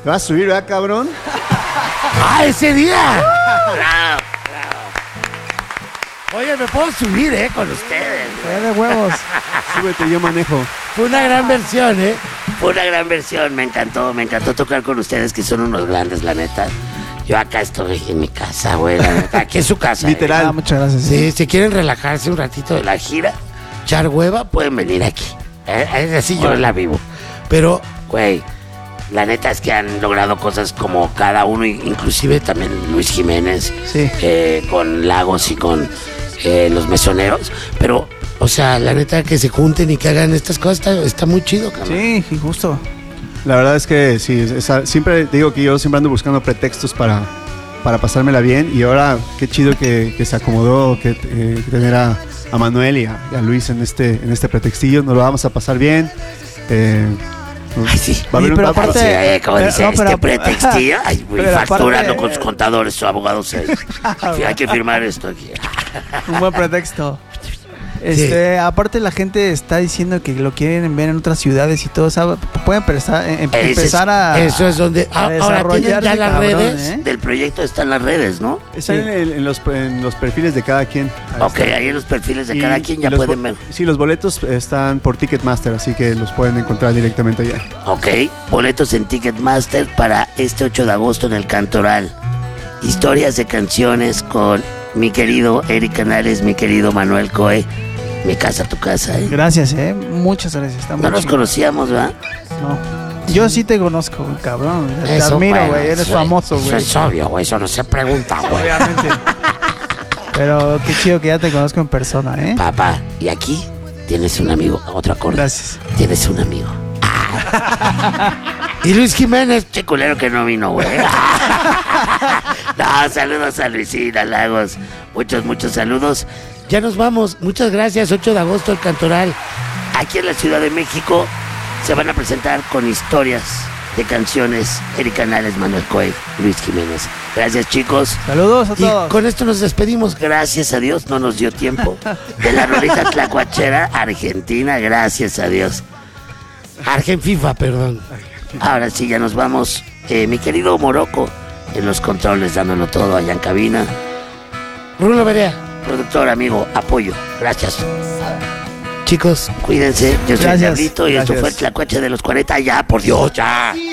¿Te vas a subir, verdad, cabrón? ¡Ah, ese día! ¡Bravo! Oye, me puedo subir, con ustedes. De huevos. Súbete, yo manejo. Fue una gran versión, Fue una gran versión, me encantó tocar con ustedes, que son unos grandes, la neta. Yo acá estoy en mi casa, güey, la neta. Aquí es su casa. Literal. Muchas gracias. Sí, si quieren relajarse un ratito de la gira, echar hueva, Pueden venir aquí. así yo la vivo. Pero, Güey, la neta es que han logrado cosas como cada uno, inclusive también Luis Jiménez, Sí. con Lagos y con los Mesoneros. Pero o sea, la neta que se junten y que hagan estas cosas está muy chido, cabrón. Sí, justo. La verdad es que sí, siempre digo que yo siempre ando buscando pretextos para pasármela bien, y ahora qué chido que se acomodó que tener a Manuel y a Luis en este pretextillo. Nos lo vamos a pasar bien. ay, sí. Va a haber Sí, un pero tapas. aparte- Como pero- dice, no, pero- pretextillo. Ay, güey, pero facturando aparte- con sus contadores, sus abogados. Hay que firmar esto aquí. Un buen pretexto. Sí. Aparte la gente está diciendo que lo quieren ver en otras ciudades y todo, o sea, pueden empezar a Eso es donde... a ahora tienen ya desarrollarse, las cabrón, redes. ¿eh? Del proyecto están las redes, ¿no? Están en los perfiles de cada quien. Ahí Ok, está. ahí en los perfiles de Y- cada quien y ya los pueden ver. Sí, los boletos están por Ticketmaster, así que los pueden encontrar directamente allá. Ok, boletos en Ticketmaster para este 8 de agosto en el Cantoral. Historias de canciones con mi querido Eric Canales, mi querido Manuel Coe. Mi casa, tu casa, ¿eh? Gracias, muchas gracias. Está muy No nos chido. conocíamos, ¿verdad? No. Yo sí te conozco, cabrón. Te Eso, admiro, bueno, güey. Eres eso- famoso, Eso güey. es obvio, güey. Eso no se pregunta, güey. Obviamente. Pero qué chido que ya te conozco en persona, ¿eh? Papá, y aquí tienes un amigo. Otro acorde. Gracias. Tienes un amigo. Y Luis Jiménez. Che culero que no vino, güey. No, saludos a Luisina Lagos. Muchos saludos. Ya nos vamos. Muchas gracias. 8 de agosto, el Cantoral. Aquí en la Ciudad de México se van a presentar con historias de canciones Eric Canales, Manuel Coe, Luis Jiménez. Gracias, chicos. Saludos a Y todos. con esto nos despedimos. Gracias a Dios no nos dio tiempo. De la rolita tlacuachera Argentina, gracias a Dios. FIFA, perdón. Ahora sí, ya nos vamos. Mi querido Morocco, en los controles, dándolo todo allá en cabina. Bruno Berea. Productor, amigo, apoyo. Gracias. Chicos, Cuídense. Yo soy Gracias. Carlito y esto Gracias. fue el Tlacuache de los 40. Ya, por Dios, ya.